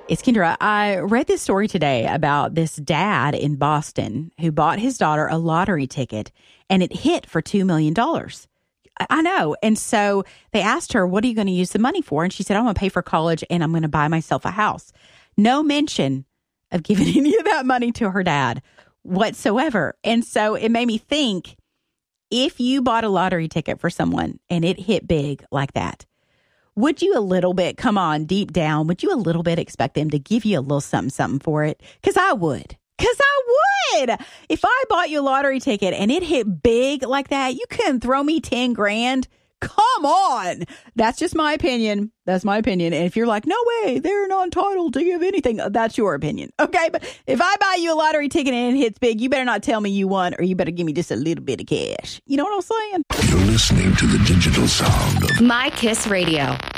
It's Kendra. I read this story today about this dad in Boston who bought his daughter a lottery ticket and it hit for $2 million. I know. And so they asked her, what are you going to use the money for? And she said, I'm going to pay for college and I'm going to buy myself a house. No mention of giving any of that money to her dad whatsoever. And so it made me think, if you bought a lottery ticket for someone and it hit big like that, would you a little bit, come on, deep down, would you a little bit expect them to give you a little something for it? Because I would. If I bought you a lottery ticket and it hit big like that, you couldn't throw me 10 grand. Come on. That's just my opinion. That's my opinion. And if you're like, no way, they're not entitled to give anything, that's your opinion. Okay. But if I buy you a lottery ticket and it hits big, you better not tell me you won, or you better give me just a little bit of cash. You know what I'm saying? You're listening to the digital sound of My Kiss Radio.